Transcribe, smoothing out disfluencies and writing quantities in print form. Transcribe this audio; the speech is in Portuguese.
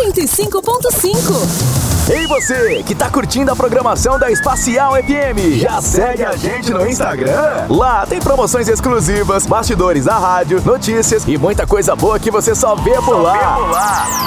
105.5. Ei você, que tá curtindo a programação da Espacial FM, já segue a gente no Instagram? Lá tem promoções exclusivas, bastidores da rádio, notícias e muita coisa boa que você só vê por lá.